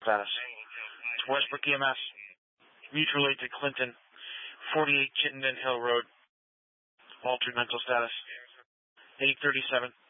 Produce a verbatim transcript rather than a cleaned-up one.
status. To Westbrook E M S. Mutual aid to Clinton, forty-eight Chittenden Hill Road. Altered mental status. eight thirty-seven.